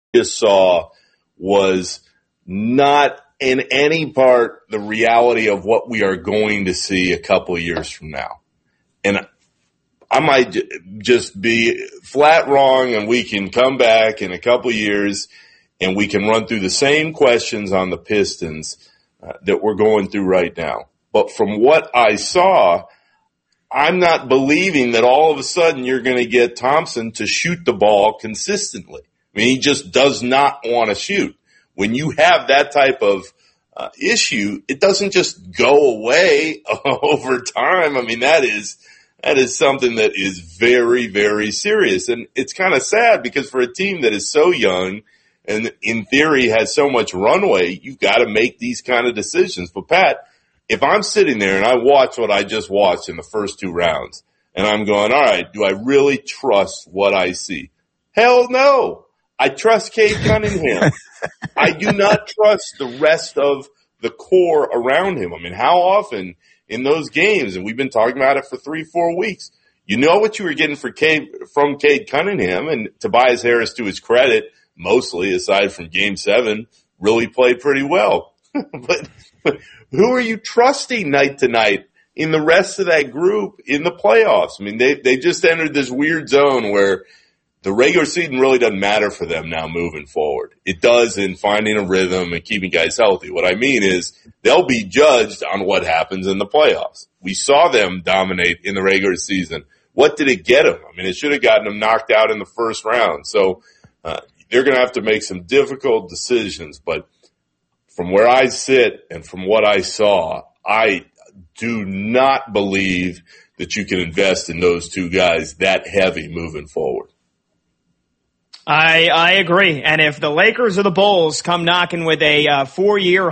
just saw was not in any part the reality of what we are going to see a couple of years from now. And I might just be flat wrong, and we can come back in a couple of years and we can run through the same questions on the Pistons that we're going through right now. But from what I saw, I'm not believing that all of a sudden you're going to get Thompson to shoot the ball consistently. I mean, he just does not want to shoot. When you have that type of issue, it doesn't just go away over time. I mean, that is something that is very, very serious. And it's kind of sad because for a team that is so young and in theory has so much runway, you've got to make these kind of decisions. But Pat, if I'm sitting there and I watch what I just watched in the first two rounds and I'm going, all right, do I really trust what I see? Hell no. I trust Cade Cunningham. I do not trust the rest of the core around him. I mean, how often in those games, and we've been talking about it for 3-4 weeks, you know what you were getting from Cade Cunningham, and Tobias Harris, to his credit, mostly aside from Game 7, really played pretty well. but who are you trusting night to night in the rest of that group in the playoffs? I mean, they just entered this weird zone where the regular season really doesn't matter for them now moving forward. It does in finding a rhythm and keeping guys healthy. What I mean is they'll be judged on what happens in the playoffs. We saw them dominate in the regular season. What did it get them? I mean, it should have gotten them knocked out in the first round. So they're going to have to make some difficult decisions. But from where I sit and from what I saw, I do not believe that you can invest in those two guys that heavy moving forward. I agree. And if the Lakers or the Bulls come knocking with a 4-year,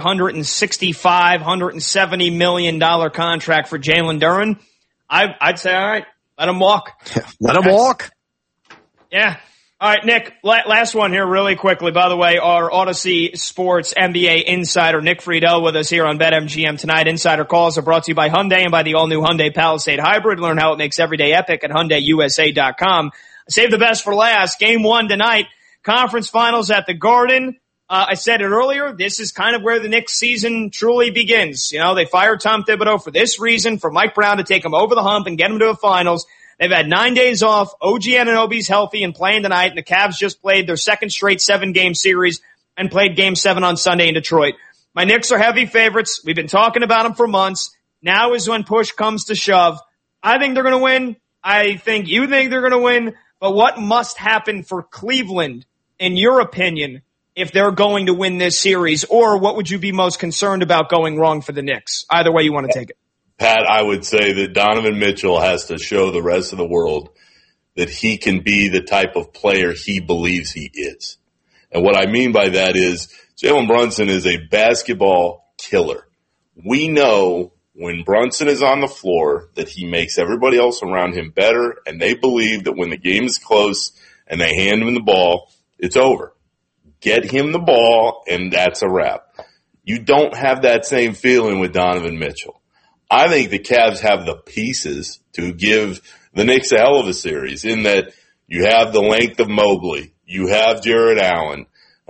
$170 million contract for Jalen Duren, I'd say, all right, let him walk. Let him walk. Yeah. All right, Nick, last one here really quickly. By the way, our Odyssey Sports NBA insider, Nick Friedel, with us here on BetMGM tonight. Insider calls are brought to you by Hyundai and by the all-new Hyundai Palisade Hybrid. Learn how it makes every day epic at HyundaiUSA.com. Save the best for last. Game 1 tonight, conference finals at the Garden. I said it earlier, this is kind of where the Knicks season truly begins. You know, they fired Tom Thibodeau for this reason, for Mike Brown to take them over the hump and get them to the finals. They've had 9 days off. OG Anunoby's healthy and playing tonight, and the Cavs just played their second straight 7-game series and played Game 7 on Sunday in Detroit. My Knicks are heavy favorites. We've been talking about them for months. Now is when push comes to shove. I think they're going to win. I think you think they're going to win. But what must happen for Cleveland, in your opinion, if they're going to win this series? Or what would you be most concerned about going wrong for the Knicks? Either way you want to take it. Pat, I would say that Donovan Mitchell has to show the rest of the world that he can be the type of player he believes he is. And what I mean by that is Jalen Brunson is a basketball killer. We know when Brunson is on the floor that he makes everybody else around him better, and they believe that when the game is close and they hand him the ball, it's over. Get him the ball, and that's a wrap. You don't have that same feeling with Donovan Mitchell. I think the Cavs have the pieces to give the Knicks a hell of a series in that you have the length of Mobley. You have Jared Allen.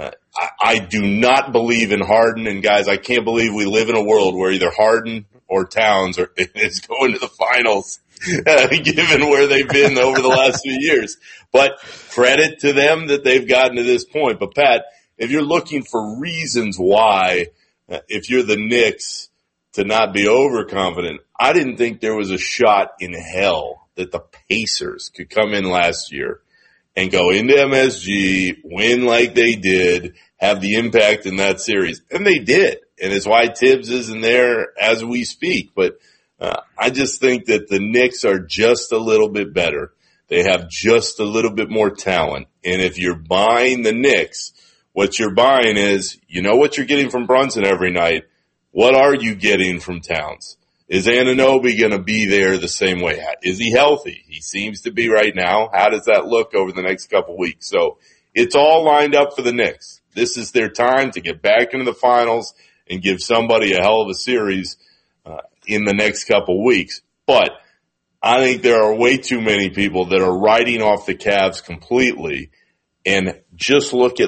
I do not believe in Harden, and guys, I can't believe we live in a world where either Harden or Towns is going to the finals, given where they've been over the last few years. But credit to them that they've gotten to this point. But Pat, if you're looking for reasons why, if you're the Knicks, to not be overconfident, I didn't think there was a shot in hell that the Pacers could come in last year and go into MSG, win like they did, have the impact in that series. And they did. And it's why Tibbs isn't there as we speak. But I just think that the Knicks are just a little bit better. They have just a little bit more talent. And if you're buying the Knicks, what you're buying is, you know what you're getting from Brunson every night. What are you getting from Towns? Is Anunoby going to be there the same way? Is he healthy? He seems to be right now. How does that look over the next couple of weeks? So it's all lined up for the Knicks. This is their time to get back into the finals and give somebody a hell of a series in the next couple of weeks. But I think there are way too many people that are writing off the Cavs completely. And just look at last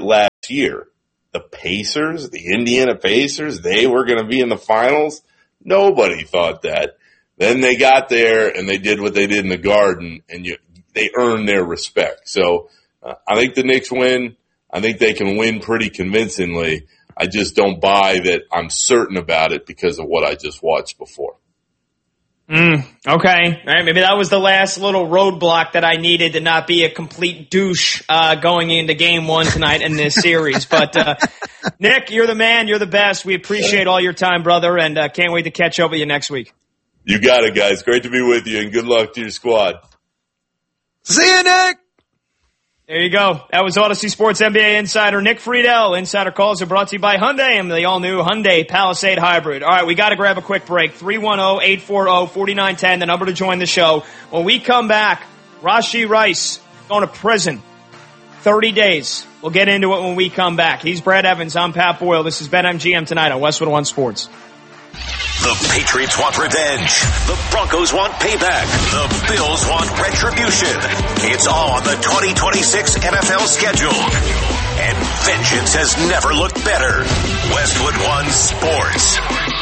last year, the Pacers, the Indiana Pacers, they were going to be in the finals. Nobody thought that. Then they got there and they did what they did in the Garden, and they earned their respect. So I think the Knicks win. I think they can win pretty convincingly. I just don't buy that I'm certain about it because of what I just watched before. Okay. All right. Maybe that was the last little roadblock that I needed to not be a complete douche going into game one tonight in this series. But Nick, you're the man. You're the best. We appreciate all your time, brother, and can't wait to catch up with you next week. You got it, guys. Great to be with you, and good luck to your squad. See you, Nick. There you go. That was Odyssey Sports NBA insider Nick Friedel. Insider calls are brought to you by Hyundai and the all-new Hyundai Palisade Hybrid. All right, we got to grab a quick break. 310-840-4910, the number to join the show. When we come back, Rashee Rice going to prison. 30 days. We'll get into it when we come back. He's Brad Evans. I'm Pat Boyle. This is BetMGM tonight on Westwood One Sports. The Patriots want revenge. The Broncos want payback. The Bills want retribution. It's all on the 2026 NFL schedule. And vengeance has never looked better. Westwood One Sports.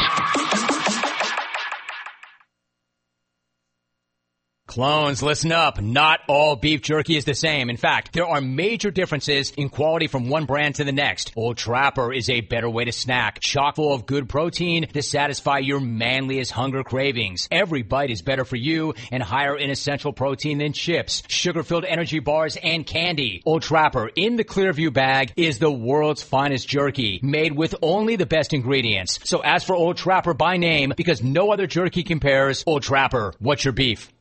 Clones, listen up. Not all beef jerky is the same. In fact, there are major differences in quality from one brand to the next. Old Trapper is a better way to snack, chock full of good protein to satisfy your manliest hunger cravings. Every bite is better for you and higher in essential protein than chips, sugar-filled energy bars, and candy. Old Trapper in the Clearview bag is the world's finest jerky, made with only the best ingredients. So ask for Old Trapper by name because no other jerky compares. Old Trapper, what's your beef?